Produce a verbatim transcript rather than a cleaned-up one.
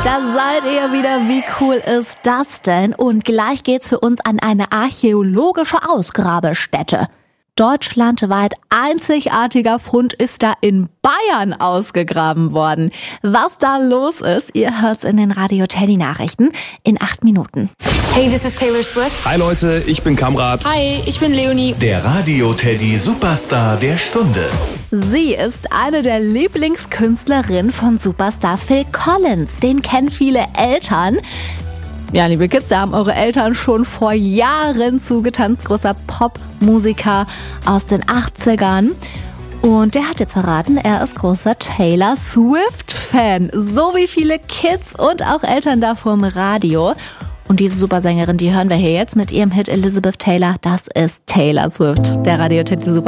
Da seid ihr wieder. Wie cool ist das denn? Und gleich geht's für uns an eine archäologische Ausgrabestätte. Deutschlandweit einzigartiger Fund ist da in Bayern ausgegraben worden. Was da los ist, ihr hört's in den Radio Teddy Nachrichten in acht Minuten. Hey, this is Taylor Swift. Hi Leute, ich bin Kamrat. Hi, ich bin Leonie. Der Radio Teddy Superstar der Stunde. Sie ist eine der Lieblingskünstlerinnen von Superstar Phil Collins. Den kennen viele Eltern. Ja, liebe Kids, da haben eure Eltern schon vor Jahren zugetanzt. Großer Popmusiker aus den achtzigern. Und der hat jetzt verraten, er ist großer Taylor Swift-Fan. So wie viele Kids und auch Eltern da vom Radio. Und diese Supersängerin, die hören wir hier jetzt mit ihrem Hit Elizabeth Taylor. Das ist Taylor Swift, der Radio Teddy Super.